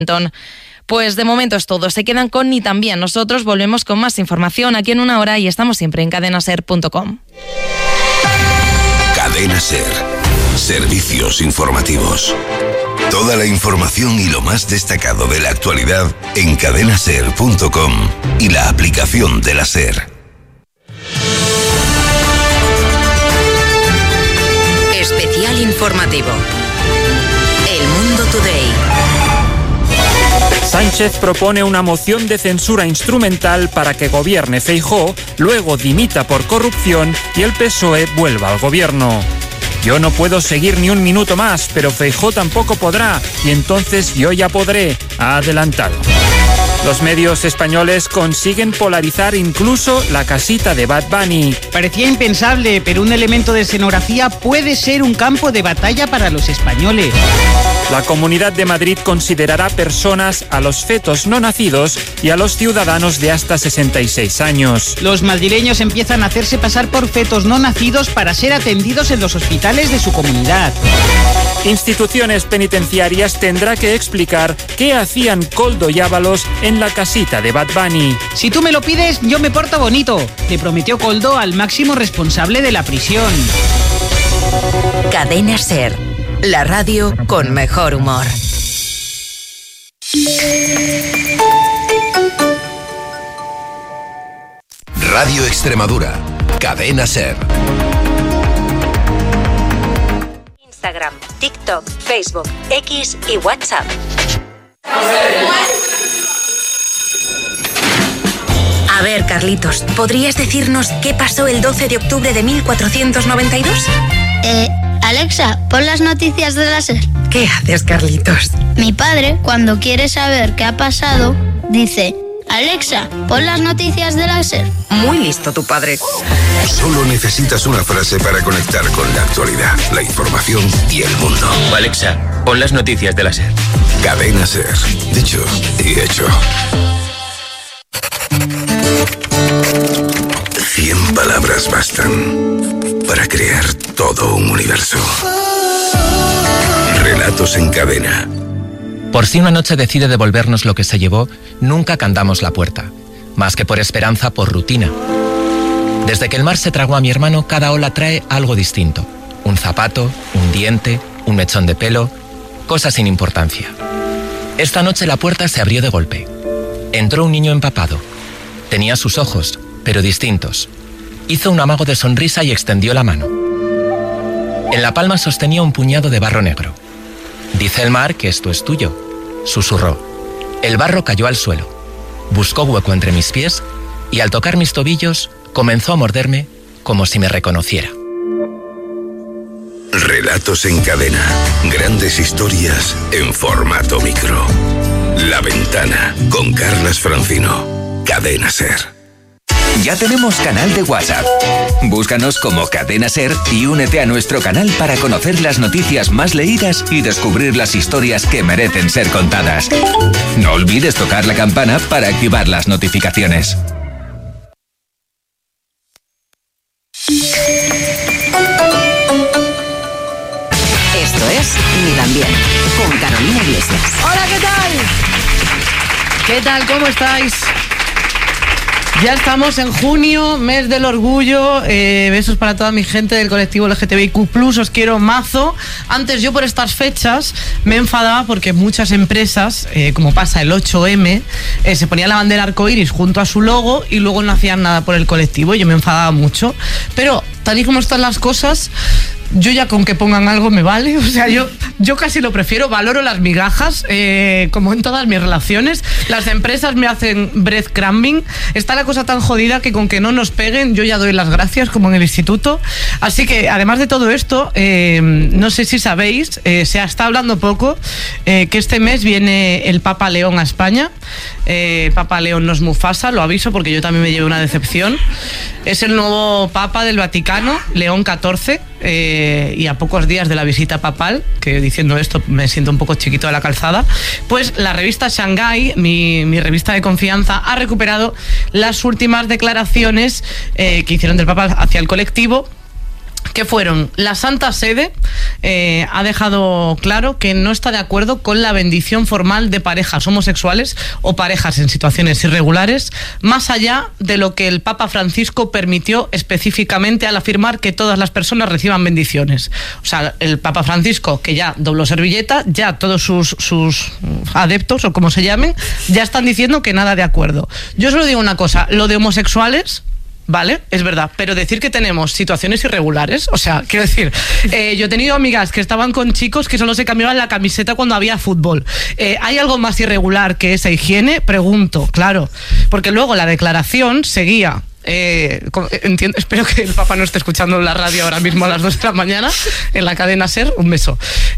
Pues de momento es todo. Se quedan con Ni También. Nosotros volvemos con más información aquí en una hora y estamos siempre en cadenaser.com. Cadena Ser. Servicios informativos. Toda la información y lo más destacado de la actualidad en cadenaser.com y la aplicación de la Ser. Especial informativo. El Mundo Today. Sánchez propone una moción de censura instrumental para que gobierne Feijóo, luego dimita por corrupción y el PSOE vuelva al gobierno. Yo no puedo seguir ni un minuto más, pero Feijóo tampoco podrá, y entonces yo ya podré, ha adelantado. Los medios españoles consiguen polarizar incluso la casita de Bad Bunny. Parecía impensable, pero un elemento de escenografía puede ser un campo de batalla para los españoles. La Comunidad de Madrid considerará personas a los fetos no nacidos y a los ciudadanos de hasta 66 años. Los madrileños empiezan a hacerse pasar por fetos no nacidos para ser atendidos en los hospitales de su comunidad. Instituciones penitenciarias tendrá que explicar qué hacían Koldo y Ábalos en la casita de Bad Bunny. Si tú me lo pides, yo me porto bonito, le prometió Koldo al máximo responsable de la prisión. Cadena Ser, la radio con mejor humor. Radio Extremadura, Cadena Ser. Instagram, TikTok, Facebook, X y WhatsApp. A ver, Carlitos, ¿podrías decirnos qué pasó el 12 de octubre de 1492? Alexa, pon las noticias de la SER. ¿Qué haces, Carlitos? Mi padre, cuando quiere saber qué ha pasado, dice: Alexa, pon las noticias de la SER. Muy listo tu padre. Solo necesitas una frase para conectar con la actualidad, la información y el mundo. Alexa, pon las noticias de la SER. Cadena Ser. Dicho y hecho. 100 palabras bastan para crear todo un universo. Relatos en cadena. Por si una noche decide devolvernos lo que se llevó, nunca cantamos la puerta. Más que por esperanza, por rutina. Desde que el mar se tragó a mi hermano, cada ola trae algo distinto. Un zapato, un diente, un mechón de pelo, cosas sin importancia. Esta noche la puerta se abrió de golpe. Entró un niño empapado. Tenía sus ojos, pero distintos. Hizo un amago de sonrisa y extendió la mano. En la palma sostenía un puñado de barro negro. Dice el mar que esto es tuyo, susurró. El barro cayó al suelo. Buscó hueco entre mis pies y al tocar mis tobillos comenzó a morderme como si me reconociera. Relatos en cadena. Grandes historias en formato micro. La Ventana con Carlas Francino. Cadena Ser. Ya tenemos canal de WhatsApp. Búscanos como Cadena Ser y únete a nuestro canal para conocer las noticias más leídas y descubrir las historias que merecen ser contadas. No olvides tocar la campana para activar las notificaciones. Esto es Ni También, con Carolina Iglesias. Hola, ¿qué tal? ¿Qué tal? ¿Cómo estáis? Ya estamos en junio, mes del orgullo. Besos para toda mi gente del colectivo LGTBIQ+, os quiero mazo. Antes yo por estas fechas me enfadaba porque muchas empresas, como pasa el 8M, se ponía la bandera arcoiris junto a su logo y luego no hacían nada por el colectivo. Yo me enfadaba mucho. Pero tal y como están las cosas, yo ya con que pongan algo me vale. O sea, yo casi lo prefiero, valoro las migajas, como en todas mis relaciones. Las empresas me hacen breadcrumbing. Está la cosa tan jodida que con que no nos peguen yo ya doy las gracias, como en el instituto. Así que además de todo esto, no sé si sabéis, se está hablando poco, que este mes viene el Papa León a España. Papa León no es Mufasa, lo aviso porque yo también me llevé una decepción. Es el nuevo Papa del Vaticano, León XIV. Y a pocos días de la visita papal, que diciendo esto me siento un poco chiquito de la calzada, pues la revista Shanghai, mi revista de confianza, ha recuperado las últimas declaraciones que hicieron del Papa hacia el colectivo, que fueron: la Santa Sede ha dejado claro que no está de acuerdo con la bendición formal de parejas homosexuales o parejas en situaciones irregulares, más allá de lo que el Papa Francisco permitió específicamente al afirmar que todas las personas reciban bendiciones. O sea, el Papa Francisco, que ya dobló servilleta, ya todos sus adeptos, o como se llamen, ya están diciendo que nada de acuerdo. Yo solo digo una cosa: lo de homosexuales, vale, es verdad, pero decir que tenemos situaciones irregulares, o sea, quiero decir, yo he tenido amigas que estaban con chicos que solo se cambiaban la camiseta cuando había fútbol. ¿Hay algo más irregular que esa higiene? Pregunto, claro, porque luego la declaración seguía. Entiendo, espero que el Papa no esté escuchando la radio ahora mismo a las 2 de la mañana en la cadena SER, un beso.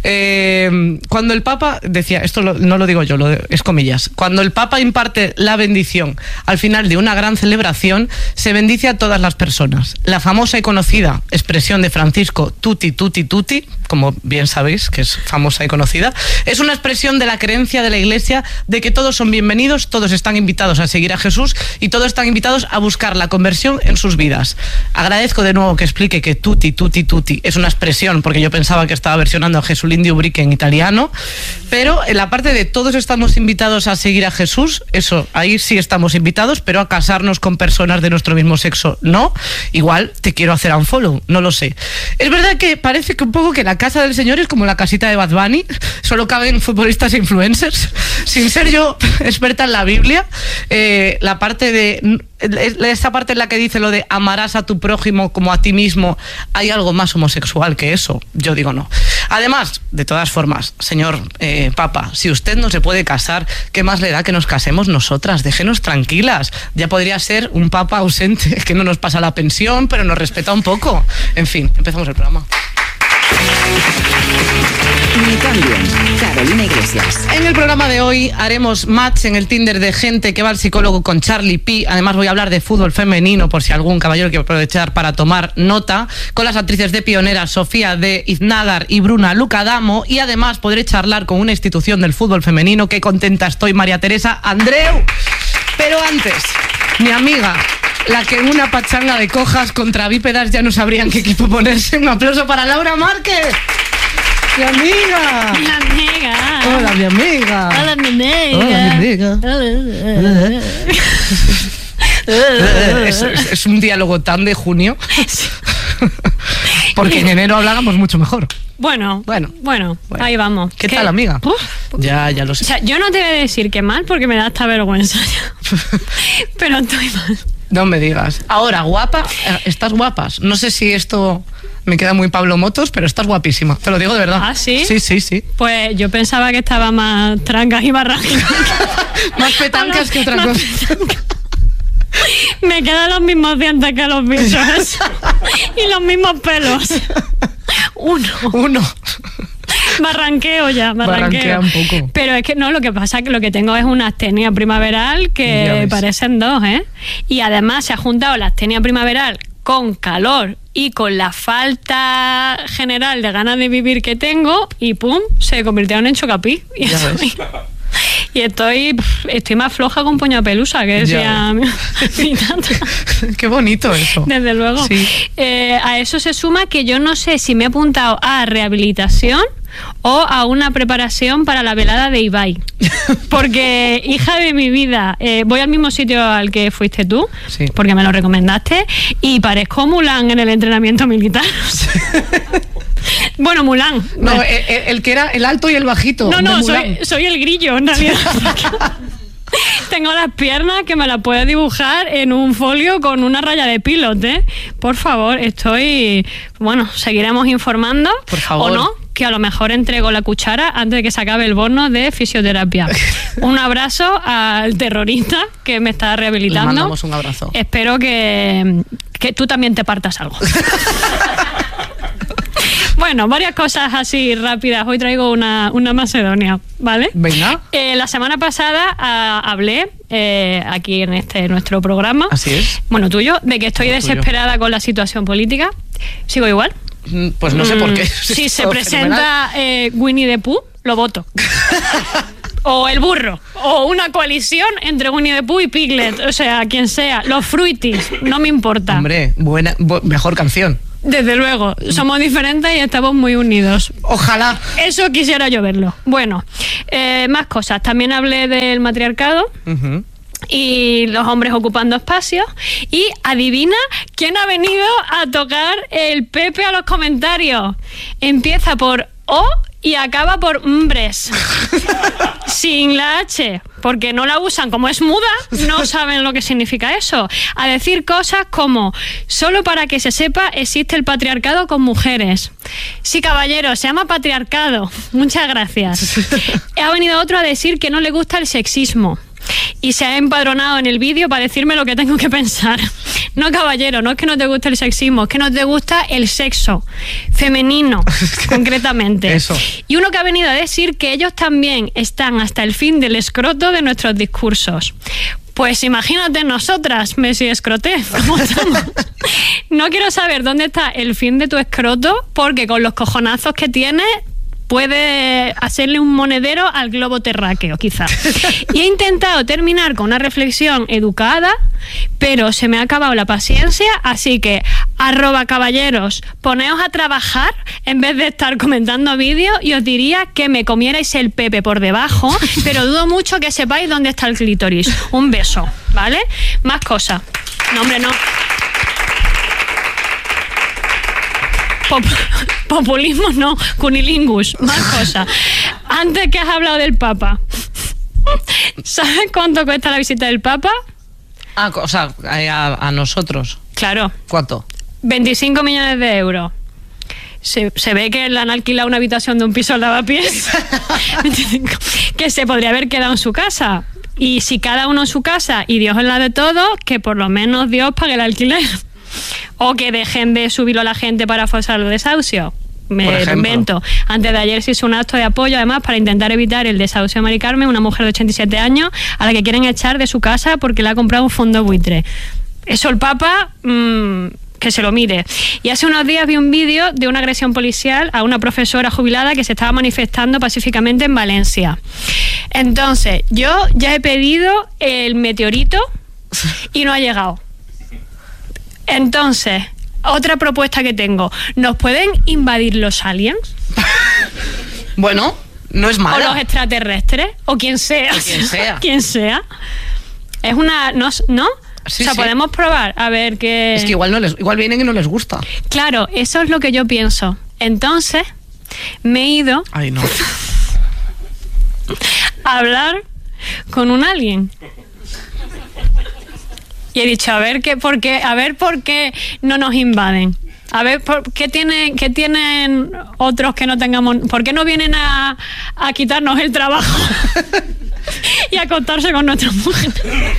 Cuando el Papa decía, esto no lo digo yo, es comillas, cuando el Papa imparte la bendición al final de una gran celebración, se bendice a todas las personas. La famosa y conocida expresión de Francisco, tutti, tutti, tutti, como bien sabéis que es famosa y conocida, es una expresión de la creencia de la Iglesia de que todos son bienvenidos, todos están invitados a seguir a Jesús y todos están invitados a buscar la conversión en sus vidas. Agradezco de nuevo que explique que tutti, tutti, tutti es una expresión, porque yo pensaba que estaba versionando a Jesulín Ubrique en italiano, pero en la parte de todos estamos invitados a seguir a Jesús, eso, ahí sí estamos invitados, pero a casarnos con personas de nuestro mismo sexo, no. Igual te quiero hacer unfollow, no lo sé. Es verdad que parece que un poco que la casa del Señor es como la casita de Bad Bunny, solo caben futbolistas e influencers. Sin ser yo experta en la Biblia, la parte de... esa parte en la que dice lo de amarás a tu prójimo como a ti mismo, ¿hay algo más homosexual que eso? Yo digo no. Además, de todas formas, señor Papa, si usted no se puede casar, ¿qué más le da que nos casemos nosotras? Déjenos tranquilas. Ya podría ser un Papa ausente, que no nos pasa la pensión, pero nos respeta un poco. En fin, empezamos el programa. Ni cambien, Carolina Iglesias. En el programa de hoy haremos match en el Tinder de gente que va al psicólogo con Charlie P. Además voy a hablar de fútbol femenino, por si algún caballero quiere aprovechar para tomar nota, con las actrices de Pionera, Sofía de Iznagar y Bruna Lucadamo, y además podré charlar con una institución del fútbol femenino. Qué contenta estoy, María Teresa Andreu. Pero antes, mi amiga, la que en una pachanga de cojas contra bípedas ya no sabrían qué equipo ponerse. Un aplauso para Laura Márquez. ¡Mi amiga! Mi amiga. Hola, mi amiga. Hola, mi amiga. Hola, mi amiga. Es un diálogo tan de junio. Porque en enero hablábamos mucho mejor. Bueno, ahí vamos. ¿Qué tal, amiga? Ya lo sé. O sea, yo no te voy a decir que mal porque me da hasta vergüenza. Pero estoy mal. No me digas. Ahora, guapa, estás guapas. No sé si esto me queda muy Pablo Motos, pero estás guapísima. Te lo digo de verdad. ¿Ah, sí? Sí. Pues yo pensaba que estaba más trancas y barrancas. Más petancas que otra cosa. Me quedan los mismos dientes que los bichos. Y los mismos pelos. Uno. Barranqueo. Barranquea un poco. Pero es que no, lo que pasa es que lo que tengo es una astenia primaveral que parecen dos, ¿eh? Y además se ha juntado la astenia primaveral con calor y con la falta general de ganas de vivir que tengo, y pum, se convirtieron en chocapí. Y estoy más floja con puño de pelusa, que decía mi tata. Qué bonito eso. Desde luego. Sí. A eso se suma que yo no sé si me he apuntado a rehabilitación o a una preparación para la velada de Ibai. Porque, hija de mi vida, voy al mismo sitio al que fuiste tú, sí, porque me lo recomendaste, y parezco Mulan en el entrenamiento militar. Bueno, Mulan. No, el que era el alto y el bajito. No, soy el grillo, en realidad. Tengo las piernas que me las puedes dibujar en un folio con una raya de pilot, ¿eh? Por favor, bueno, seguiremos informando. Por favor. O no, que a lo mejor entrego la cuchara antes de que se acabe el bono de fisioterapia. Un abrazo al terrorista que me está rehabilitando. Le mandamos un abrazo. Espero que tú también te partas algo. Bueno, varias cosas así rápidas. Hoy traigo una Macedonia, ¿vale? Venga. La semana pasada hablé aquí en nuestro programa. Así es. Bueno, tuyo, de que estoy desesperada con la situación política. ¿Sigo igual? Pues no sé por qué. Si se presenta Winnie the Pooh, lo voto. O el burro. O una coalición entre Winnie the Pooh y Piglet. O sea, quien sea. Los Fruities, no me importa. Hombre, mejor canción. Desde luego, somos diferentes y estamos muy unidos. Ojalá. Eso quisiera yo verlo. Bueno, más cosas. También hablé del matriarcado. Y los hombres ocupando espacios. Y adivina quién ha venido a tocar el Pepe a los comentarios. Empieza por O y acaba por hombres. Sin la H, porque no la usan, como es muda, no saben lo que significa eso. A decir cosas como: solo para que se sepa, existe el patriarcado con mujeres. Sí, caballero, se llama patriarcado. Muchas gracias. Ha venido otro a decir que no le gusta el sexismo. Y se ha empadronado en el vídeo para decirme lo que tengo que pensar. No, caballero, no es que no te guste el sexismo, es que no te gusta el sexo femenino, concretamente. Eso. Y uno que ha venido a decir que ellos también están hasta el fin del escroto de nuestros discursos. Pues imagínate nosotras, Messi Escroté, ¿cómo estamos? No quiero saber dónde está el fin de tu escroto, porque con los cojonazos que tienes puede hacerle un monedero al globo terráqueo, quizá. Y he intentado terminar con una reflexión educada, pero se me ha acabado la paciencia, así que @caballeros, poneos a trabajar en vez de estar comentando vídeos, y os diría que me comierais el Pepe por debajo, pero dudo mucho que sepáis dónde está el clítoris. Un beso, ¿vale? Más cosas. No, hombre, no. Populismo no, cunilingus, más cosas. Antes que has hablado del Papa, ¿sabes cuánto cuesta la visita del Papa? O sea, a nosotros. Claro. ¿Cuánto? 25 millones de euros. Se ve que le han alquilado una habitación de un piso en Lavapiés que se podría haber quedado en su casa. Y si cada uno en su casa y Dios en la de todos, que por lo menos Dios pague el alquiler. O que dejen de subirlo a la gente para forzar los desahucios. Me lo invento. Antes de ayer se hizo un acto de apoyo, además, para intentar evitar el desahucio de Mari Carmen, una mujer de 87 años, a la que quieren echar de su casa porque le ha comprado un fondo buitre. Eso el Papa, que se lo mire. Y hace unos días vi un vídeo de una agresión policial a una profesora jubilada que se estaba manifestando pacíficamente en Valencia. Entonces, yo ya he pedido el meteorito y no ha llegado. Entonces, otra propuesta que tengo: ¿nos pueden invadir los aliens? Bueno, no es malo. O los extraterrestres, o quien sea. Quien sea. Es una... ¿No? Sí, o sea, podemos probar a ver qué... Es que igual vienen y no les gusta. Claro, eso es lo que yo pienso. Entonces, me he ido... Ay, no. A hablar con un alien. Y he dicho, a ver por qué no nos invaden. A ver, ¿qué tienen otros que no tengamos? ¿Por qué no vienen a quitarnos el trabajo y a acostarse con nuestras mujeres?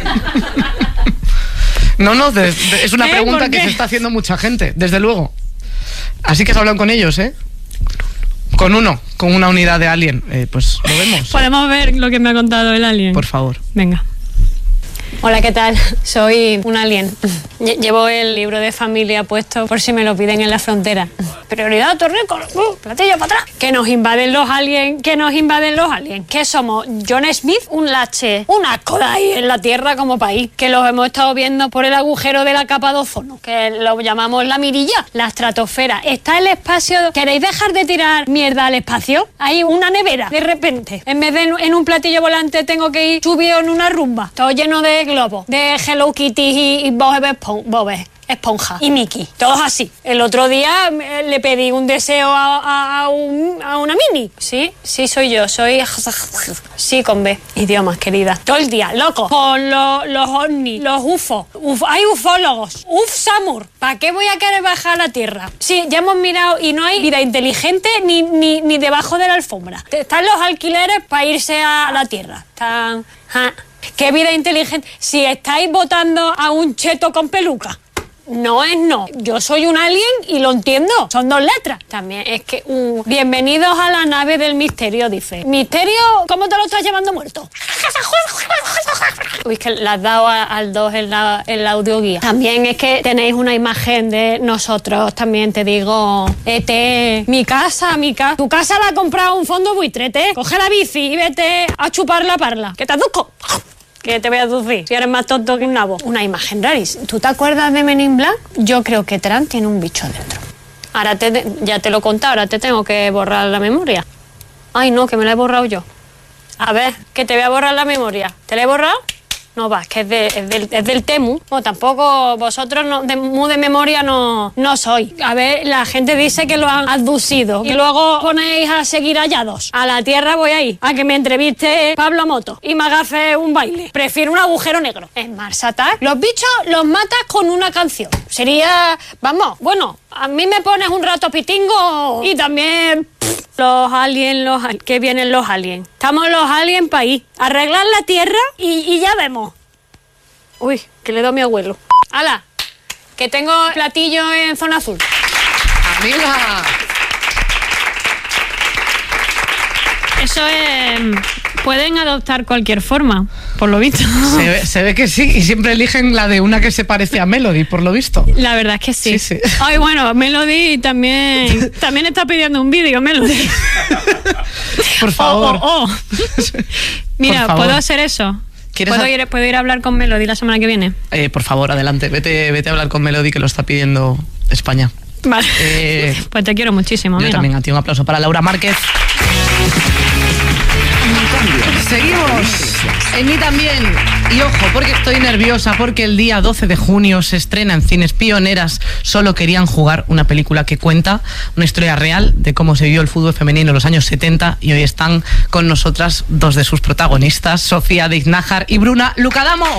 No, es una pregunta que se está haciendo mucha gente, desde luego. Así que has hablado con ellos, ¿eh? Con una unidad de alien. Pues lo vemos. ¿Podemos ver lo que me ha contado el alien? Por favor. Venga. Hola, ¿qué tal? Soy un alien. Llevo el libro de familia puesto por si me lo piden en la frontera. Prioridad Torreco, platillo para atrás. Que nos invaden los aliens, ¿Qué somos? ¿John Smith? ¿Un lache? ¿Un asco de ahí en la Tierra como país? Que los hemos estado viendo por el agujero de la capa de ozono, que lo llamamos la mirilla, la estratosfera. Está el espacio. ¿Queréis dejar de tirar mierda al espacio? Hay una nevera, de repente. En vez de en un platillo volante tengo que ir subido en una rumba. Todo lleno de globos, de Hello Kitty y Bob Esponja y Mickey, todos así. El otro día le pedí un deseo a una mini. Sí, soy yo, sí, con B. Idiomas, querida. Todo el día, loco, con los ovnis, los UFO. Hay ufólogos. Samur, ¿para qué voy a querer bajar a la Tierra? Sí, ya hemos mirado y no hay vida inteligente ni debajo de la alfombra. Están los alquileres para irse a la Tierra. ¿Qué vida inteligente? Si estáis votando a un cheto con peluca. No es no. Yo soy un alien y lo entiendo. Son 2 letras. También es que... bienvenidos a la nave del misterio, dice. ¿Misterio? ¿Cómo te lo estás llevando muerto? Uy, es que le has dado al 2 en la audioguía. También es que tenéis una imagen de nosotros, también te digo. Mi casa. Tu casa la ha comprado un fondo buitrete. Coge la bici y vete a chupar la parla. ¿Qué te aduzco? Que te voy a aducir, si eres más tonto que un nabo. Una imagen rarísima. ¿Tú te acuerdas de Men in Black? Yo creo que Trump tiene un bicho dentro. Ahora ya te lo he contado, ahora te tengo que borrar la memoria. Ay, no, que me la he borrado yo. A ver, que te voy a borrar la memoria. ¿Te la he borrado? No va, es que es del Temu. Bueno, tampoco vosotros muy de memoria no sois. A ver, la gente dice que lo han abducido y luego ponéis a seguir hallados. A la tierra voy a ir, a que me entreviste Pablo Moto y me haga un baile. Prefiero un agujero negro. En Mars Attack, los bichos los matas con una canción. Sería, vamos, bueno, a mí me pones un rato pitingo y también... Los aliens, que vienen los aliens. Estamos los aliens para ir. Arreglar la tierra y ya vemos. Uy, que le doy a mi abuelo. ¡Hala! Que tengo platillo en zona azul. ¡Amiga! Eso es... Pueden adoptar cualquier forma, por lo visto. Se ve que sí, y siempre eligen la de una que se parece a Melody, por lo visto. La verdad es que sí. Sí. Ay, bueno, Melody también está pidiendo un vídeo, Melody. Por favor. Mira, por favor. ¿puedo hacer eso? ¿Puedo ir a hablar con Melody la semana que viene? Por favor, adelante. Vete a hablar con Melody, que lo está pidiendo España. Vale. Pues te quiero muchísimo. Yo también, a ti un aplauso para Laura Márquez. Seguimos. En mí también. Y ojo, porque estoy nerviosa, porque el día 12 de junio se estrena en Cines Pioneras Solo querían jugar, una película que cuenta una historia real de cómo se vivió el fútbol femenino en los años 70, y hoy están con nosotras dos de sus protagonistas, Sofía Diznájar y Bruna Lucadamo.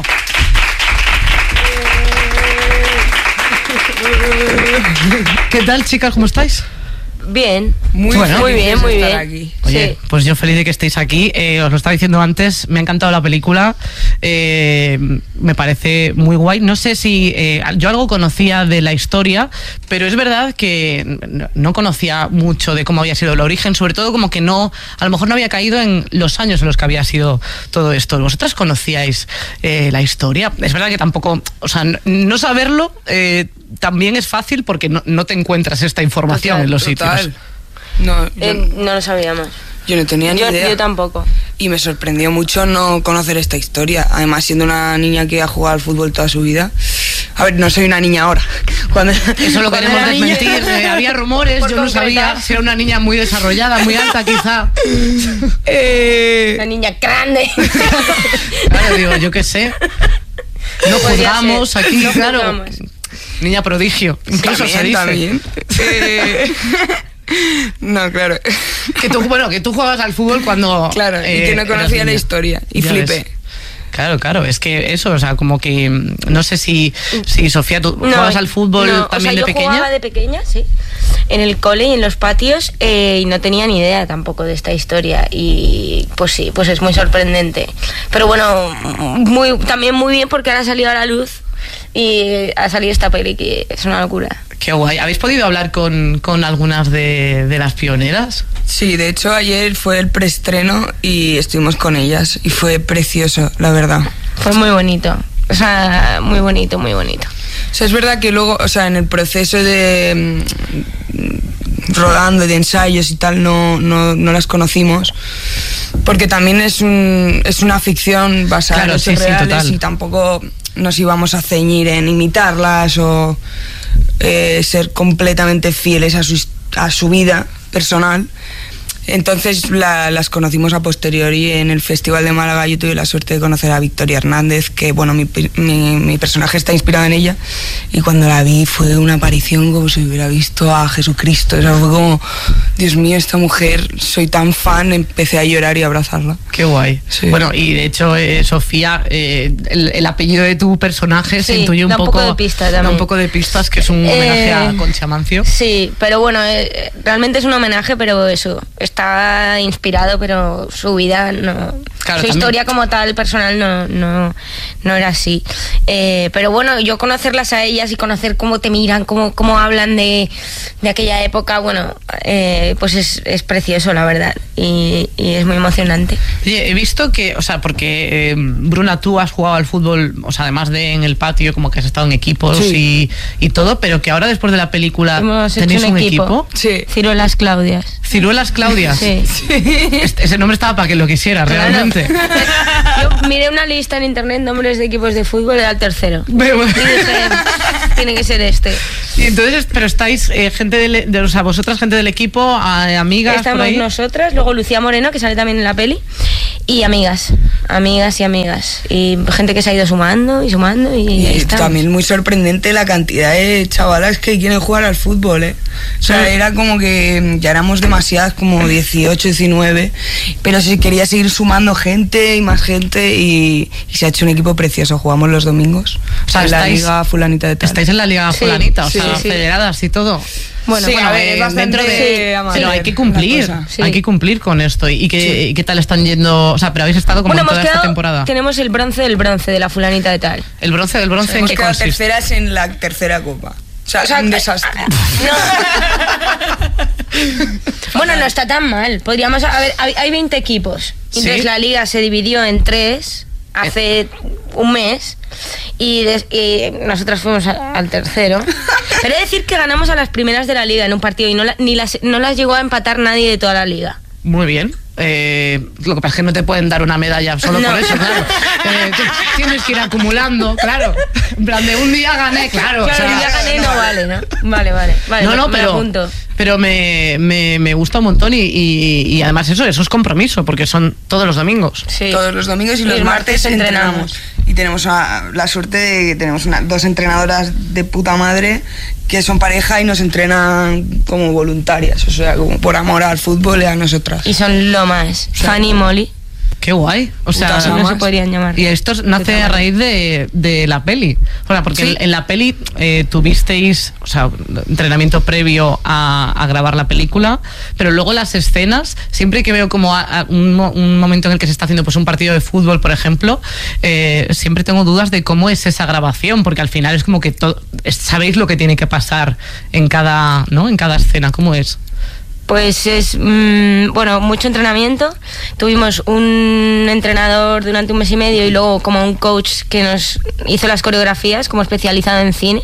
¿Qué tal, chicas? ¿Cómo estáis? Bien, muy bien. Aquí. Oye, sí. Pues yo feliz de que estéis aquí. Os lo estaba diciendo antes, me ha encantado la película. Me parece muy guay. No sé si yo algo conocía de la historia, pero es verdad que no conocía mucho de cómo había sido el origen, sobre todo como que a lo mejor no había caído en los años en los que había sido todo esto. ¿Vosotras conocíais la historia? Es verdad que tampoco, o sea, no saberlo también es fácil porque no te encuentras esta información en los sitios. No lo sabíamos. Yo no tenía ni idea. Yo tampoco. Y me sorprendió mucho no conocer esta historia. Además, siendo una niña que ha jugado al fútbol toda su vida. A ver, no soy una niña ahora. Eso lo queremos desmentir. Había rumores, yo no sabía si era una niña muy desarrollada, muy alta quizá. Una niña grande. Claro, digo, yo qué sé. No juzgamos aquí, no claro. Juzgamos. Niña prodigio, incluso se dice. También. No, claro. Que tú jugabas al fútbol cuando... Claro, y que no conocía la historia. Y ya flipé. Ves. Claro, es que eso, o sea, como que... No sé si Sofía, ¿tú jugabas al fútbol también de pequeña? Yo jugaba de pequeña, sí. En el cole y en los patios, y no tenía ni idea tampoco de esta historia. Y pues sí, pues es muy sorprendente. Pero bueno, también muy bien porque ahora ha salido a la luz y ha salido esta peli que es una locura. Qué guay. ¿Habéis podido hablar con algunas de las pioneras? Sí, de hecho ayer fue el preestreno y estuvimos con ellas y fue precioso, la verdad. Fue muy bonito, o sea, muy bonito, muy bonito. O sea, es verdad que luego, o sea, en el proceso de rodando, de ensayos y tal, no las conocimos, porque también es una ficción basada en hechos reales, y tampoco nos íbamos a ceñir en imitarlas o ser completamente fieles a su vida personal. Entonces las conocimos a posteriori en el Festival de Málaga. Yo tuve la suerte de conocer a Victoria Hernández, que bueno, mi personaje está inspirado en ella, y cuando la vi fue una aparición como si hubiera visto a Jesucristo. O sea, fue como, Dios mío, esta mujer, soy tan fan, empecé a llorar y a abrazarla. Qué guay. Sí. Bueno, y de hecho, Sofía, el apellido de tu personaje se intuye un poco de pista también. Da un poco de pistas, que es un homenaje a Concha Mancio. Sí, pero bueno, realmente es un homenaje, pero eso, está inspirado, pero su vida no, claro, su historia como tal personal no era así. Pero bueno, yo conocerlas a ellas y conocer cómo te miran, cómo hablan de aquella época, bueno, pues es precioso, la verdad, y es muy emocionante. Oye, he visto que, o sea, porque Bruna, tú has jugado al fútbol, o sea, además de en el patio, como que has estado en equipos, sí, y todo, pero que ahora después de la película tenéis un equipo. Sí. Ciruelas Claudias. Ciruelas Claudias. Sí. Ese nombre estaba para que lo quisiera, claro, realmente. Yo miré una lista en internet, nombres de equipos de fútbol, era el tercero. Y dije, tiene que ser este. Y entonces, pero estáis gente o sea, vosotras gente del equipo, amigas. Estamos por ahí. Nosotras, luego Lucía Moreno, que sale también en la peli, y amigas. Y gente que se ha ido sumando y también muy sorprendente la cantidad de chavalas que quieren jugar al fútbol, ¿eh? O sea, era como que ya éramos demasiadas, como 18, 19, pero se quería seguir sumando gente y más gente y se ha hecho un equipo precioso. Jugamos los domingos, o sea, en la Liga Fulanita de tal. Estáis en la Liga Fulanita, o sea, federadas y todo. Bueno, a ver, es bastante dentro de... pero hay que cumplir, hay que cumplir con esto. ¿Y qué tal están yendo? O sea, pero habéis estado como en toda esta temporada. Tenemos el bronce del bronce de la Fulanita de tal. ¿El bronce del bronce en qué consiste? Terceras en la tercera copa. O sea, un desastre. Bueno, no está tan mal. Podríamos... A ver, hay 20 equipos. Entonces la liga se dividió en 3 hace un mes y nosotras fuimos al tercero. Pero he de decir que ganamos a las primeras de la liga en un partido y no las llegó a empatar nadie de toda la liga. Muy bien. Lo que pasa es que no te pueden dar una medalla solo por eso, claro. Tienes que ir acumulando, claro. En plan, de un día gané, claro. Claro, un día gané no vale, ¿no? Vale. No, pero me gusta un montón y además eso es compromiso, porque son todos los domingos. Sí. Todos los domingos y los martes entrenamos. Y tenemos la suerte de que tenemos 2 entrenadoras de puta madre que son pareja y nos entrenan como voluntarias, o sea, como por amor al fútbol y a nosotras. Y son lo más. O sea, Fanny y Molly. Qué guay. O sea, no se podrían llamar. Y esto nace a raíz de la peli. O sea, porque en la peli tuvisteis, o sea, entrenamiento previo a grabar la película, pero luego las escenas, siempre que veo como un momento en el que se está haciendo pues un partido de fútbol, por ejemplo, siempre tengo dudas de cómo es esa grabación, porque al final es como que sabéis lo que tiene que pasar en cada escena. ¿Cómo es? Pues es, mucho entrenamiento. Tuvimos un entrenador durante un mes y medio y luego como un coach que nos hizo las coreografías, como especializado en cine.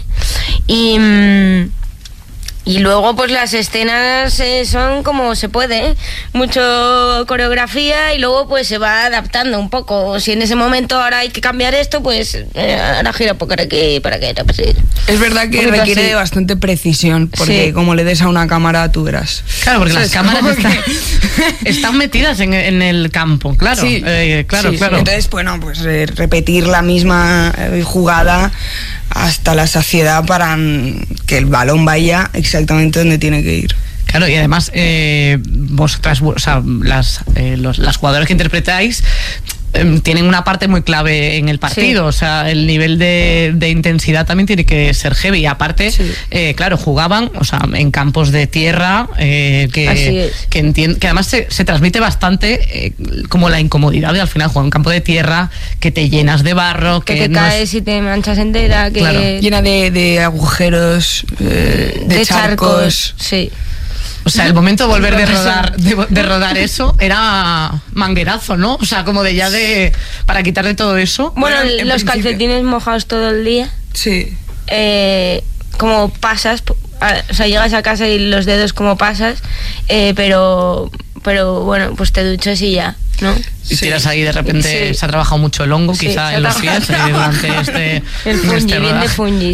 Y luego pues las escenas son como se puede, mucho coreografía y luego pues se va adaptando un poco. Si en ese momento ahora hay que cambiar esto, pues ahora gira por aquí, para que no pase. Es verdad que requiere de bastante precisión, porque como le des a una cámara tú verás. Claro, porque las cámaras están metidas en el campo, claro. Sí, claro. Entonces, bueno, pues repetir la misma jugada hasta la saciedad para que el balón vaya exactamente donde tiene que ir. Claro, y además vosotras, o sea, las jugadoras que interpretáis tienen una parte muy clave en el partido, o sea, el nivel de intensidad también tiene que ser heavy. Y aparte, claro, jugaban, o sea, en campos de tierra, que además se transmite bastante como la incomodidad de al final jugar en un campo de tierra, que te llenas de barro, que te caes y te manchas entera, llena de agujeros, de charcos. Sí. O sea, el momento de volver de rodar eso era manguerazo, ¿no? O sea, como para quitarle todo eso. Bueno, los calcetines mojados todo el día. Sí. Como pasas, o sea, llegas a casa y los dedos como pasas, pero bueno, pues te duchas y ya, ¿no? Y tiras ahí, de repente se ha trabajado mucho el hongo, quizá en los pies, durante el fungi, bien de fungi.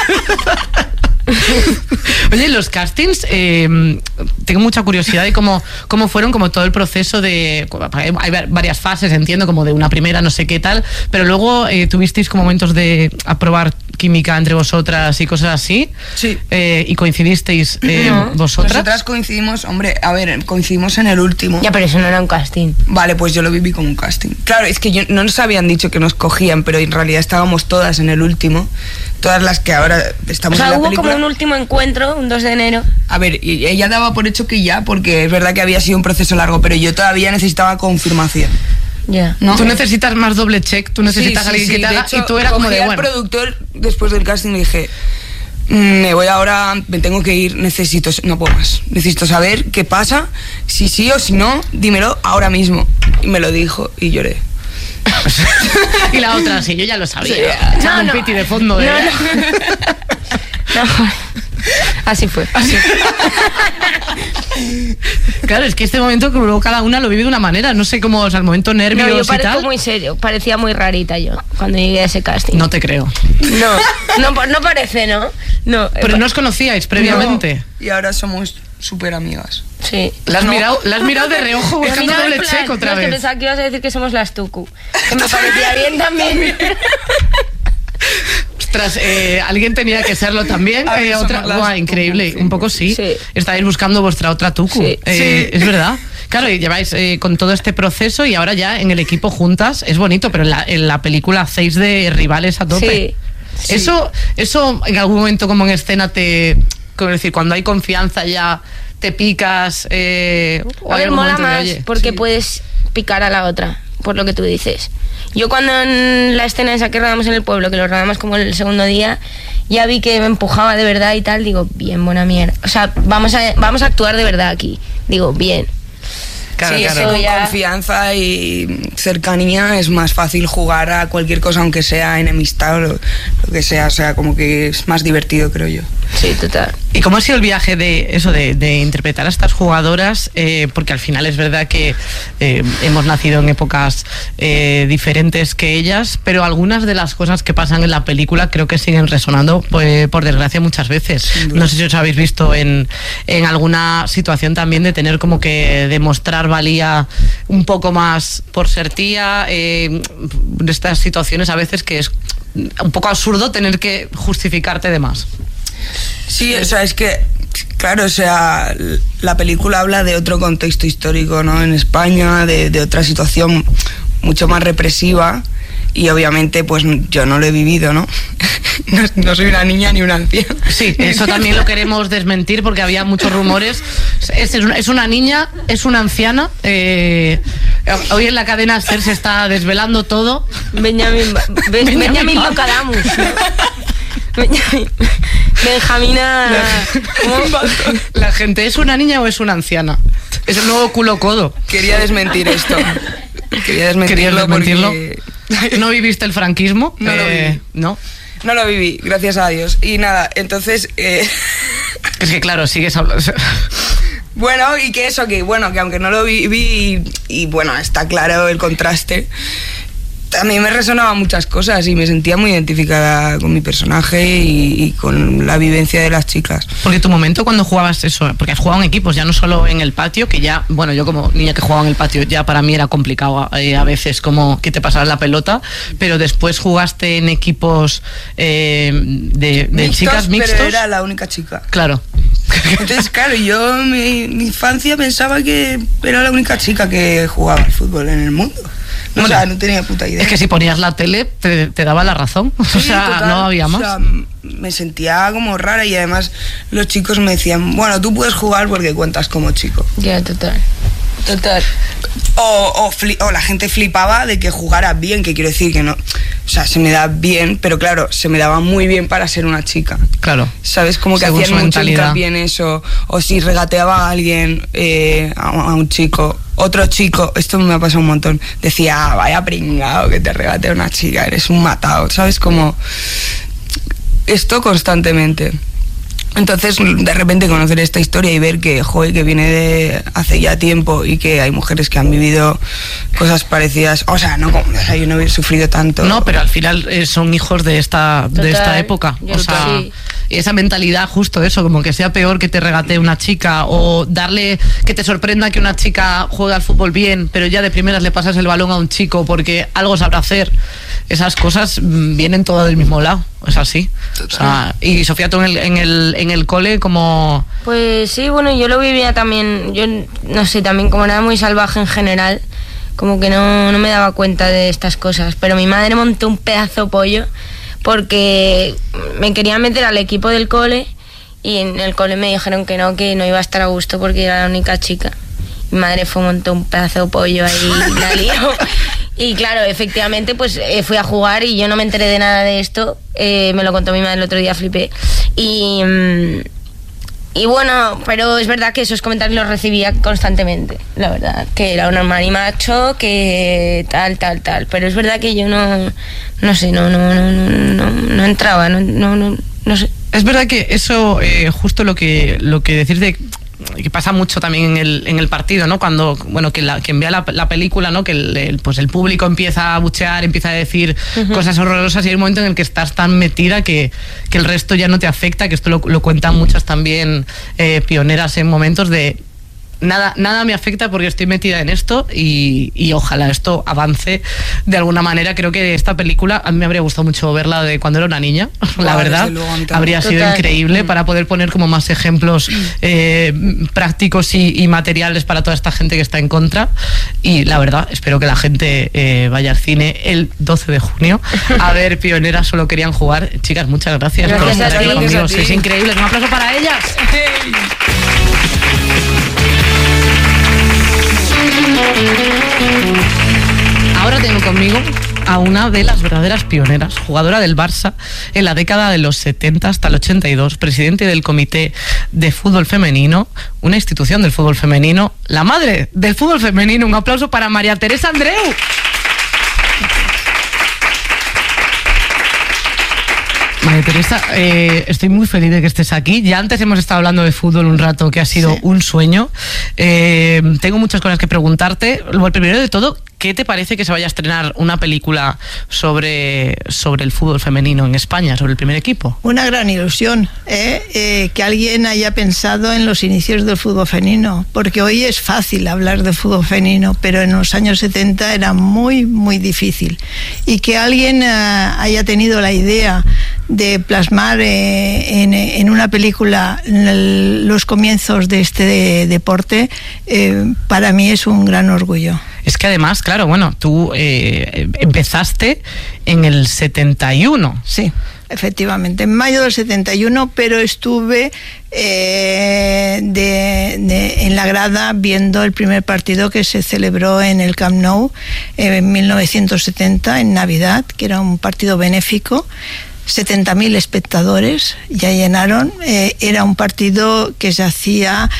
Oye, los castings, tengo mucha curiosidad de cómo fueron, como todo el proceso de... Hay varias fases, entiendo, como de una primera, no sé qué tal, pero luego tuvisteis como momentos de aprobar química entre vosotras y cosas así. Sí. ¿Y coincidisteis vosotras? Nosotras coincidimos, coincidimos en el último. Ya, pero eso no era un casting. Vale, pues yo lo viví como un casting. Claro, es que no nos habían dicho que nos cogían, pero en realidad estábamos todas en el último. Todas las que ahora estamos en la película. Como un último encuentro, un 2 de enero. A ver, y ella daba por hecho que ya, porque es verdad que había sido un proceso largo, pero yo todavía necesitaba confirmación. Ya. ¿No? Tú necesitas más doble check, tú necesitas alguien que te haga, y tú eras como de, bueno. Al productor, después del casting, le dije, me voy ahora, me tengo que ir, no puedo más. Necesito saber qué pasa, si sí o si no, dímelo ahora mismo. Y me lo dijo y lloré. Y la otra, sí, yo ya lo sabía. Echando un piti de fondo. Así fue. Claro, es que este momento que luego cada una lo vive de una manera. No sé cómo, o sea, el momento nervios yo y tal. muy serio, parecía muy rarita yo cuando llegué a ese casting. No te creo. No parece, ¿no? No. Pero no os conocíais previamente. No, y ahora somos súper amigas. Sí. ¿La has mirado de reojo buscando doble check otra vez? Es que pensaba que ibas a decir que somos las Tucu. Que me parecía bien también. Ostras, alguien tenía que serlo también. Otra, increíble, un poco sí. Estáis buscando vuestra otra Tucu. Sí. Es verdad. Claro, y lleváis con todo este proceso y ahora ya en el equipo juntas. Es bonito, pero en la película hacéis de rivales a tope. Sí. Eso en algún momento como en escena como decir, cuando hay confianza ya te picas. A ver, mola más porque puedes picar a la otra, por lo que tú dices. Yo cuando en la escena esa que rodamos en el pueblo, que lo rodamos como el segundo día, ya vi que me empujaba de verdad y tal, digo, bien, buena mierda. O sea, vamos a actuar de verdad aquí. Digo, bien. Claro, con confianza y cercanía es más fácil jugar a cualquier cosa, aunque sea enemistad o lo que sea. O sea, como que es más divertido, creo yo. Sí, total. ¿Y cómo ha sido el viaje de interpretar a estas jugadoras? Porque al final es verdad que hemos nacido en épocas diferentes que ellas, pero algunas de las cosas que pasan en la película creo que siguen resonando, por desgracia, muchas veces. No sé si os habéis visto en alguna situación también de tener como que demostrar valía un poco más por ser tía, de estas situaciones a veces que es un poco absurdo tener que justificarte de más. Sí, o sea, es que, claro, o sea, la película habla de otro contexto histórico, ¿no? En España, de otra situación mucho más represiva y obviamente pues yo no lo he vivido, ¿no? No soy una niña ni una anciana. Sí, eso también lo queremos desmentir porque había muchos rumores. Es una niña, es una anciana. Hoy en la cadena SER se está desvelando todo. Benjamín Locadamus. Benjamina. La gente, ¿es una niña o es una anciana? Es el nuevo culo codo. Quería desmentir esto. ¿Querías desmentirlo? Porque... ¿No viviste el franquismo? No lo viví. No lo viví, gracias a Dios. Y nada, entonces... Es que claro, sigues hablando... Bueno, y que eso, que aunque no lo viví y bueno, está claro el contraste... A mí me resonaban muchas cosas y me sentía muy identificada con mi personaje y con la vivencia de las chicas. Porque tu momento cuando jugabas eso, porque has jugado en equipos, ya no solo en el patio, que ya, bueno, yo como niña que jugaba en el patio, ya para mí era complicado a veces como que te pasaras la pelota, pero después jugaste en equipos de chicas mixtos. Pero era la única chica. Claro. Entonces, claro, yo en mi infancia pensaba que era la única chica que jugaba al fútbol en el mundo. O sea, no tenía puta idea. Es que si ponías la tele te daba la razón. Sí, o sea, total, no había más. O sea, me sentía como rara y además los chicos me decían, bueno, tú puedes jugar porque cuentas como chico. Ya, total. O la gente flipaba de que jugara bien, que quiero decir que no. O sea, se me da bien, pero claro, se me daba muy bien para ser una chica. Claro. ¿Sabes? Como que hacían mucho hincapié en eso. O si regateaba a alguien, a un chico, otro chico, esto me ha pasado un montón, decía, vaya pringao que te regatea una chica, eres un matado, ¿sabes? Como esto constantemente. Entonces, de repente conocer esta historia y ver que, joder, que viene de hace ya tiempo y que hay mujeres que han vivido cosas parecidas, o sea, yo no he sufrido tanto. No, pero al final son hijos de esta época. O sea, sí. Esa mentalidad, justo eso, como que sea peor que te regatee una chica o darle, que te sorprenda que una chica juegue al fútbol bien, pero ya de primeras le pasas el balón a un chico porque algo sabrá hacer. Esas cosas vienen todas del mismo lado, es así. O sea, y Sofía, tú en el cole, como... Pues sí, bueno, yo lo vivía también, yo no sé, también como era muy salvaje en general, como que no me daba cuenta de estas cosas, pero mi madre montó un pedazo pollo porque me quería meter al equipo del cole y en el cole me dijeron que no iba a estar a gusto porque era la única chica. Mi madre montó un pedazo de pollo ahí, la lío. Y claro, efectivamente, pues fui a jugar y yo no me enteré de nada de esto. Me lo contó mi madre el otro día, flipé. Y bueno, pero es verdad que esos comentarios los recibía constantemente, la verdad. Que era un marimacho, que tal. Pero es verdad que yo no sé, no entraba, no sé. Es verdad que eso, justo lo que decís de que pasa mucho también en el partido, ¿no? Cuando, bueno, que envía la película, ¿no? Que el público empieza a buchear, empieza a decir cosas horrorosas, y hay un momento en el que estás tan metida que el resto ya no te afecta, que esto lo cuentan muchas también pioneras en momentos de nada me afecta porque estoy metida en esto, y ojalá esto avance de alguna manera. Creo que esta película, a mí me habría gustado mucho verla de cuando era una niña, la verdad. Habría sido increíble para poder poner como más ejemplos prácticos y materiales para toda esta gente que está en contra. Y la verdad, espero que la gente vaya al cine el 12 de junio a ver Pioneras Solo Querían Jugar. Chicas, muchas gracias por estar aquí conmigo. Sois increíbles. Un aplauso para ellas. Ahora tengo conmigo a una de las verdaderas pioneras, jugadora del Barça en la década de los 70 hasta el 82, presidente del Comité de Fútbol Femenino, una institución del fútbol femenino, la madre del fútbol femenino. Un aplauso para María Teresa Andreu. María Teresa, estoy muy feliz de que estés aquí. Ya antes hemos estado hablando de fútbol un rato, que ha sido un sueño. Tengo muchas cosas que preguntarte. Lo primero de todo, ¿qué te parece que se vaya a estrenar una película sobre el fútbol femenino en España, sobre el primer equipo? Una gran ilusión, que alguien haya pensado en los inicios del fútbol femenino, porque hoy es fácil hablar de fútbol femenino, pero en los años 70 era muy, muy difícil. Y que alguien haya tenido la idea de plasmar en una película los comienzos de este deporte, para mí es un gran orgullo. Es que además, claro, bueno, tú empezaste en el 71. Sí, efectivamente, en mayo del 71, pero estuve en la grada viendo el primer partido que se celebró en el Camp Nou en 1970, en Navidad, que era un partido benéfico. 70.000 espectadores ya llenaron. Era un partido que se hacía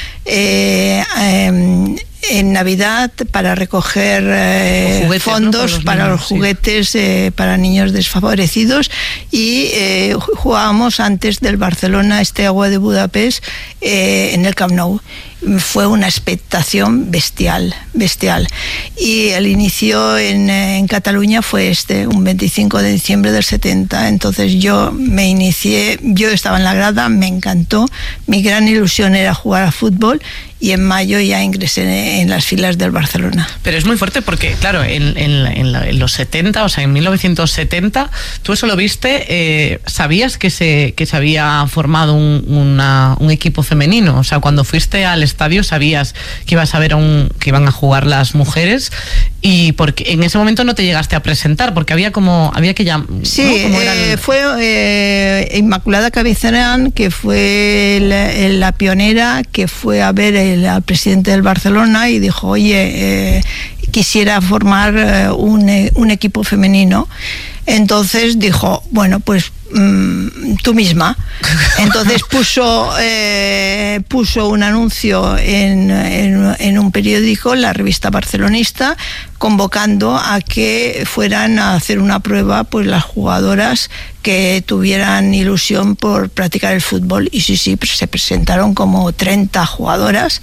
en Navidad para recoger fondos para los juguetes para niños desfavorecidos, y jugábamos antes del Barcelona Steaua de Budapest en el Camp Nou. Fue una expectación bestial. Y el inicio en Cataluña fue un 25 de diciembre del 70. Entonces yo me inicié, yo estaba en la grada, me encantó, mi gran ilusión era jugar a fútbol, y en mayo ya ingresé en las filas del Barcelona. Pero es muy fuerte porque, claro, en los 70, o sea, en 1970, tú eso lo viste, ¿sabías que se había formado un equipo femenino? O sea, cuando fuiste al estadio, ¿sabías que ibas a ver que iban a jugar las mujeres? Y porque en ese momento no te llegaste a presentar, porque había que llamar. Sí, ¿no? Fue Inmaculada Cabezarán, que fue la pionera, que fue a ver al presidente del Barcelona y dijo: oye, quisiera formar un equipo femenino. Entonces dijo: bueno, pues tú misma. Entonces puso un anuncio en un periódico, la revista Barcelonista, convocando a que fueran a hacer una prueba pues las jugadoras que tuvieran ilusión por practicar el fútbol. Y sí, pues se presentaron como 30 jugadoras.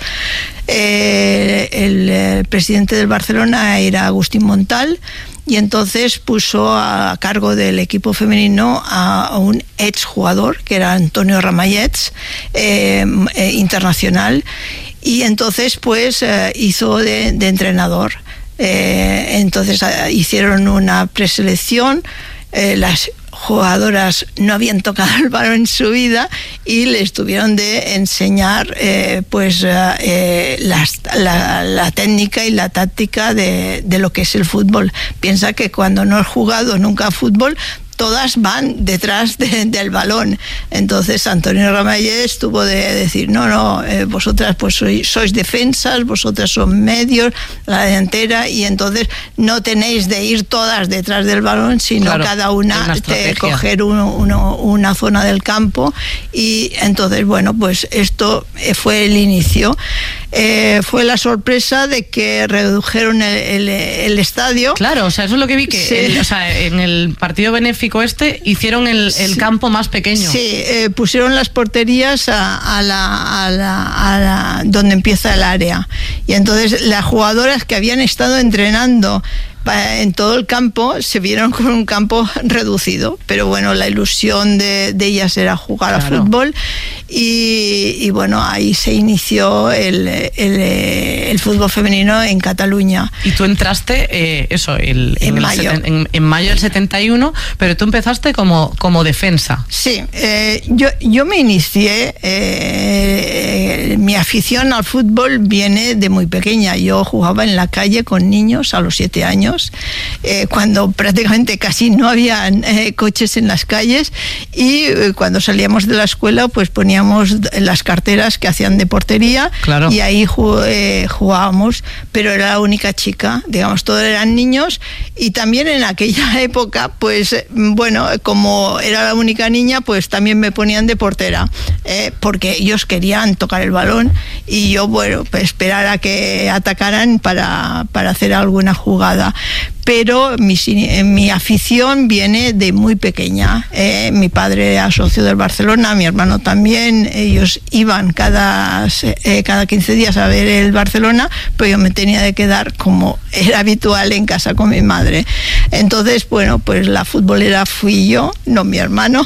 El presidente del Barcelona era Agustín Montal, y entonces puso a cargo del equipo femenino a un exjugador que era Antonio Ramallets, internacional, y entonces pues hizo de entrenador. Entonces hicieron una preselección, las jugadoras no habían tocado el balón en su vida y les tuvieron de enseñar la técnica y la táctica de lo que es el fútbol. Piensa que cuando no has jugado nunca a fútbol, todas van detrás del balón. Entonces Antonio Ramallés tuvo de decir: no, vosotras pues sois defensas, vosotras son medios, la delantera, y entonces no tenéis de ir todas detrás del balón, sino claro, cada una coger una zona del campo. Y entonces, bueno, pues esto fue el inicio. fue la sorpresa de que redujeron el estadio. Claro, o sea, eso es lo que vi, que en el partido benéfico hicieron el campo más pequeño. Sí, pusieron las porterías a la donde empieza el área. Y entonces las jugadoras que habían estado entrenando en todo el campo se vieron con un campo reducido, pero bueno, la ilusión de ellas era jugar a fútbol y bueno, ahí se inició el fútbol femenino en Cataluña. Y tú entraste en mayo del 71, pero tú empezaste como defensa. Sí, yo me inicié, mi afición al fútbol viene de muy pequeña. Yo jugaba en la calle con niños a los 7 años. Cuando prácticamente casi no había coches en las calles, y cuando salíamos de la escuela pues poníamos las carteras que hacían de portería, claro, y ahí jugábamos, pero era la única chica, digamos, todos eran niños. Y también en aquella época pues bueno, como era la única niña, pues también me ponían de portera, porque ellos querían tocar el balón y yo, bueno, pues esperar a que atacaran para hacer alguna jugada. Pero mi afición viene de muy pequeña. Mi padre era socio del Barcelona, mi hermano también. Ellos iban cada 15 días a ver el Barcelona, pero yo me tenía de quedar, como era habitual, en casa con mi madre. Entonces, bueno, pues la futbolera fui yo, no mi hermano.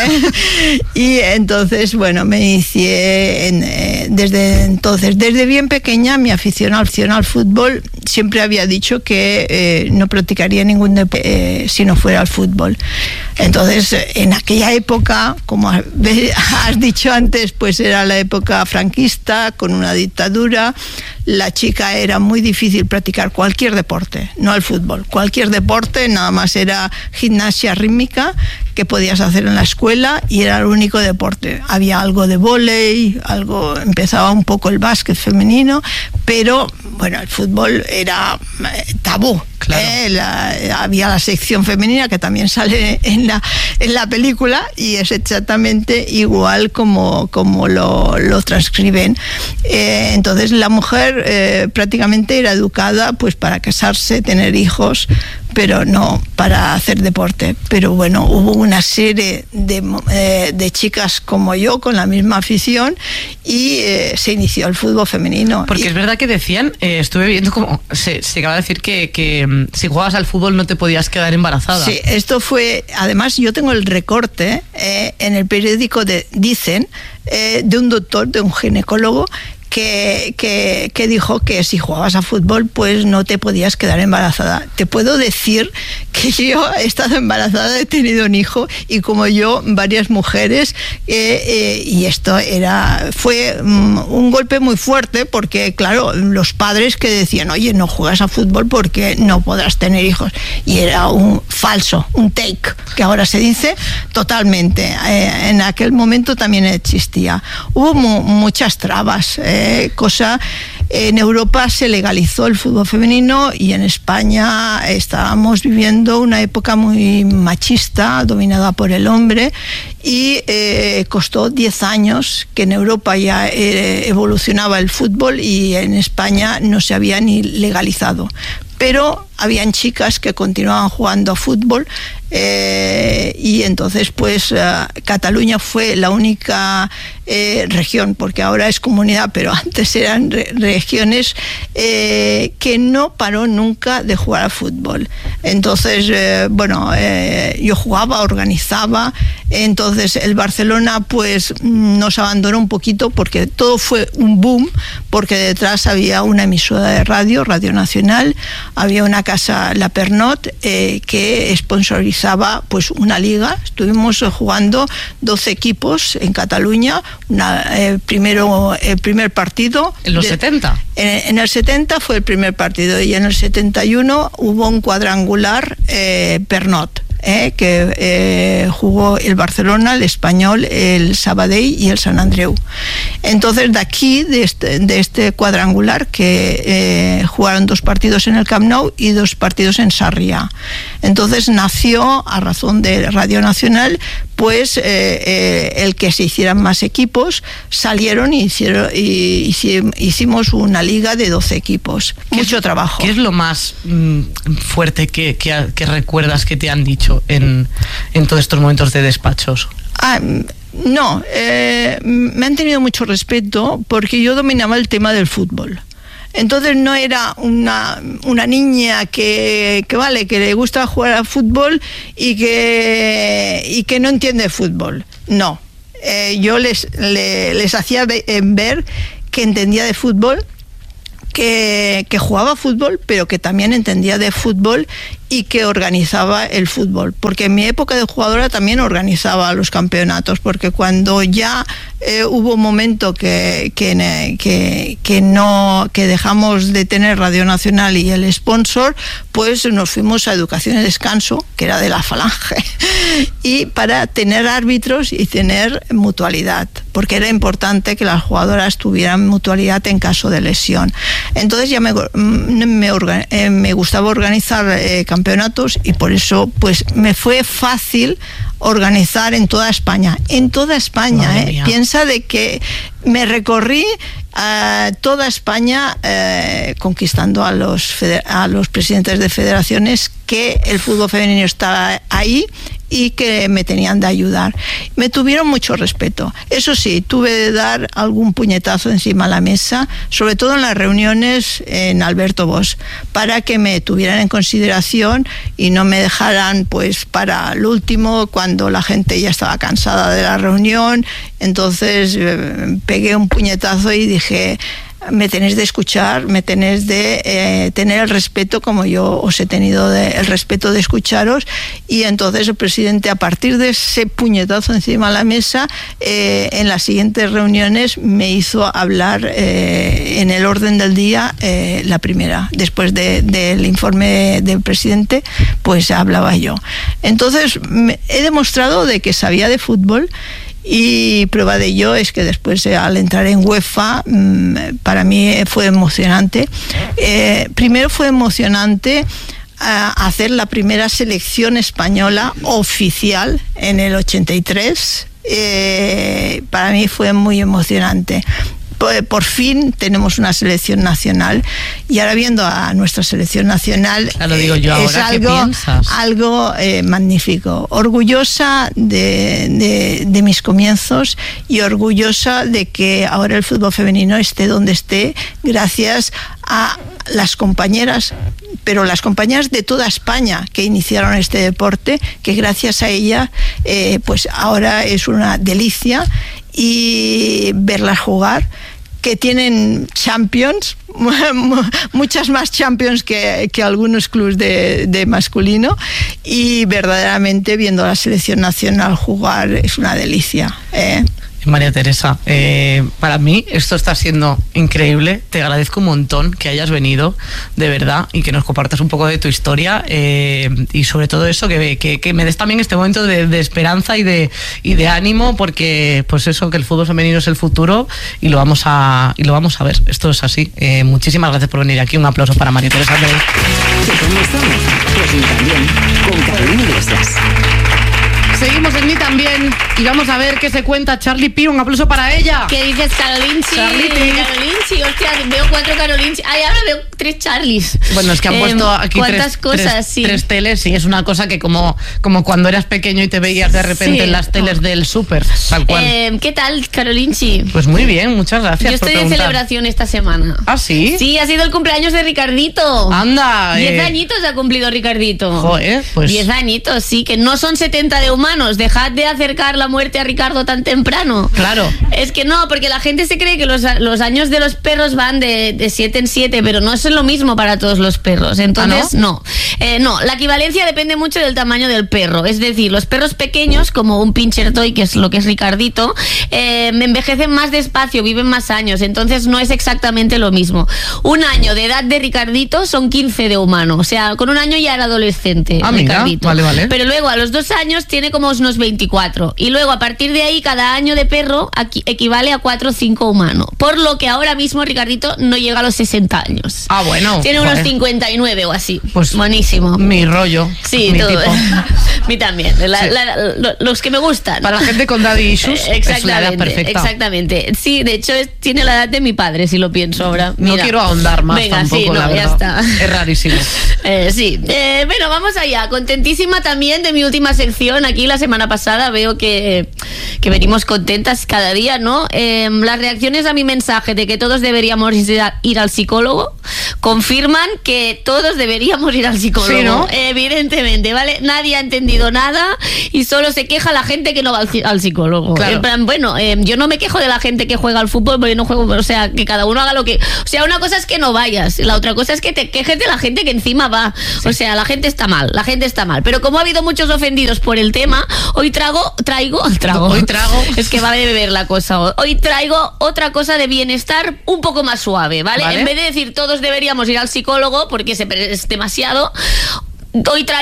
Y entonces, bueno, me inicié desde entonces. Desde bien pequeña mi afición al fútbol, siempre había dicho que no practicaría ningún deporte si no fuera el fútbol. Entonces, en aquella época, como has dicho antes, pues era la época franquista, con una dictadura. La chica era muy difícil practicar cualquier deporte, no el fútbol. Cualquier deporte, nada más era gimnasia rítmica que podías hacer en la escuela, y era el único deporte. Había algo de vóley, empezaba un poco el básquet femenino, pero bueno, el fútbol era tabú. Claro. Había la sección femenina que también sale en la película, y es exactamente igual como lo transcriben. Entonces la mujer prácticamente era educada pues para casarse, tener hijos, pero no para hacer deporte. Pero bueno, hubo una serie de chicas como yo con la misma afición, y se inició el fútbol femenino. Porque es verdad que decían, estuve viendo como se acaba de decir que si jugabas al fútbol no te podías quedar embarazada. Sí, esto fue, además yo tengo el recorte en el periódico Dicen, de un doctor, de un ginecólogo, que dijo que si jugabas a fútbol pues no te podías quedar embarazada. Te puedo decir que yo he estado embarazada, he tenido un hijo, y como yo varias mujeres, y esto fue un golpe muy fuerte, porque claro, los padres que decían, oye, no juegas a fútbol porque no podrás tener hijos, y era un falso, un take, que ahora se dice totalmente. En aquel momento también existía. Hubo muchas trabas, en Europa se legalizó el fútbol femenino, y en España estábamos viviendo una época muy machista, dominada por el hombre, y costó 10 años que en Europa ya evolucionaba el fútbol, y en España no se había ni legalizado. Pero habían chicas que continuaban jugando a fútbol, y entonces pues Cataluña fue la única región, porque ahora es comunidad, pero antes eran regiones, que no paró nunca de jugar al fútbol. Entonces yo jugaba, organizaba. Entonces el Barcelona pues nos abandonó un poquito, porque todo fue un boom, porque detrás había una emisora de Radio Nacional, había una casa, La Pernot, que sponsorizaba pues una liga. Estuvimos jugando 12 equipos en Cataluña. El primer partido. ¿En los 70? En el 70 fue el primer partido, y en el 71 hubo un cuadrangular Pernot, que jugó el Barcelona, el Español, el Sabadell y el Sant Andreu. Entonces, de aquí, de este cuadrangular, que jugaron 2 partidos en el Camp Nou y 2 partidos en Sarriá. Entonces nació, a razón de Radio Nacional, pues el que se hicieran más equipos. Salieron y hicimos una liga de 12 equipos. Mucho trabajo. ¿Qué es lo más fuerte que recuerdas que te han dicho en todos estos momentos de despachos? No, me han tenido mucho respeto porque yo dominaba el tema del fútbol. Entonces no era una niña que le gusta jugar al fútbol y que no entiende fútbol. No, yo les hacía ver que entendía de fútbol, que jugaba fútbol, pero que también entendía de fútbol y que organizaba el fútbol, porque en mi época de jugadora también organizaba los campeonatos, porque cuando ya hubo un momento que dejamos de tener Radio Nacional y el sponsor, pues nos fuimos a Educación y Descanso, que era de la Falange, y para tener árbitros y tener mutualidad, porque era importante que las jugadoras tuvieran mutualidad en caso de lesión. Entonces ya me gustaba organizar campeonatos, y por eso pues me fue fácil organizar en toda España. Piensa de que me recorrí toda España conquistando a los presidentes de federaciones que el fútbol femenino estaba ahí y que me tenían de ayudar. Me tuvieron mucho respeto. Eso sí, tuve de dar algún puñetazo encima de la mesa, sobre todo en las reuniones en Alberto Bosch, para que me tuvieran en consideración y no me dejaran pues para el último, cuando la gente ya estaba cansada de la reunión. Entonces pegué un puñetazo y dije: me tenéis de escuchar, me tenéis de tener el respeto como yo os he tenido el respeto de escucharos. Y entonces el presidente, a partir de ese puñetazo encima de la mesa, en las siguientes reuniones me hizo hablar en el orden del día, la primera, después del informe del presidente, pues hablaba yo. Entonces he demostrado de que sabía de fútbol. Y prueba de ello es que después, al entrar en UEFA, para mí fue emocionante. Primero fue emocionante hacer la primera selección española oficial en el 83. Para mí fue muy emocionante. Por fin tenemos una selección nacional, y ahora viendo a nuestra selección nacional, claro, digo yo, es algo magnífico. Orgullosa de mis comienzos, y orgullosa de que ahora el fútbol femenino esté donde esté, gracias a las compañeras, pero las compañeras de toda España que iniciaron este deporte, que gracias a ella pues ahora es una delicia y verlas jugar, que tienen champions, muchas más champions que algunos clubes de masculino, y verdaderamente viendo a la selección nacional jugar es una delicia. María Teresa, para mí esto está siendo increíble. Te agradezco un montón que hayas venido, de verdad, y que nos compartas un poco de tu historia, y sobre todo eso, que me des también este momento de esperanza y de ánimo, porque pues eso, que el fútbol femenino es el futuro y lo vamos a ver. Esto es así. Muchísimas gracias por venir aquí. Un aplauso para María Teresa. ¿Cómo estamos? Pues ni también, con Carolina Iglesias. Seguimos en Ni También y vamos a ver qué se cuenta Charlie Piro. Un aplauso para ella. ¿Qué dices, Carolinchi? Carolinchi, hostia, veo 4 Carolinchi. Ay, ahora veo 3 Charlies. Bueno, es que han puesto aquí tres teles, y es una cosa que como cuando eras pequeño y te veías de repente en las teles del súper, tal cual. ¿Qué tal, Carolinchi? Pues muy bien, muchas gracias. Yo estoy de celebración esta semana. ¿Ah, sí? Sí, ha sido el cumpleaños de Ricardito. Anda. 10 añitos ha cumplido Ricardito. Joder, pues 10 añitos, sí, que no son 70 de humanos. Dejad de acercar la muerte a Ricardo tan temprano. Claro. Es que no, porque la gente se cree que los años de los perros van de 7 en 7, pero no es lo mismo para todos los perros. Entonces, no. No, la equivalencia depende mucho del tamaño del perro. Es decir, los perros pequeños, como un pincher toy, que es lo que es Ricardito, envejecen más despacio, viven más años. Entonces, no es exactamente lo mismo. Un año de edad de Ricardito son 15 de humano. O sea, con un año ya era adolescente. Ricardito. Mira, vale. Pero luego a los 2 años tiene como unos 24. Y luego a partir de ahí, cada año de perro equivale a 4 o 5 humano. Por lo que ahora mismo Ricardito no llega a los 60 años. Ah, bueno. Tiene unos 59 o así. Pues buenísimo. Mi rollo. Sí, mi todo. tipo. A mí también. Los que me gustan. Para la gente con daddy issues es la edad perfecta. Exactamente. Sí, de hecho tiene la edad de mi padre, si lo pienso ahora. Mira. No quiero ahondar más. Venga, tampoco, sí, no, la verdad. ya está. Es rarísimo. Sí. Bueno, vamos allá. Contentísima también de mi última sección. Aquí la semana pasada veo que venimos contentas cada día, ¿no? Las reacciones a mi mensaje de que todos deberíamos ir al psicólogo confirman que todos deberíamos ir al psicólogo. Sí, ¿no? Evidentemente, ¿vale? Nadie ha entendido nada y solo se queja la gente que no va al psicólogo. Claro. En plan, bueno, yo no me quejo de la gente que juega al fútbol porque no juego, o sea, que cada uno haga lo que... O sea, una cosa es que no vayas, la otra cosa es que te quejes de la gente que encima va. Sí. O sea, la gente está mal. Pero como ha habido muchos ofendidos por el tema, hoy traigo... Es que va a beber la cosa. Hoy traigo otra cosa de bienestar un poco más suave, ¿vale? En vez de decir todos deberíamos ir al psicólogo porque es demasiado, hoy traigo